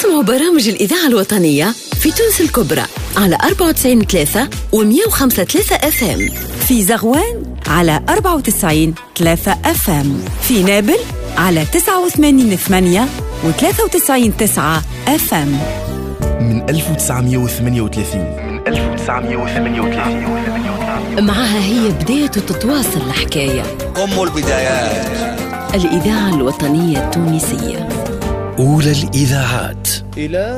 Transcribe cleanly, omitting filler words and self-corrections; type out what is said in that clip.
اسمعوا برامج الإذاعة الوطنية في تونس الكبرى على 94.3 و105.3 FM، في زغوان على 94.3 FM، في نابل على 89.8 و93.9 FM. من 1938 معها هي بداية وتتواصل الحكاية. أم البدايات، الإذاعة الوطنية التونسية، أولى الإذاعات. إلى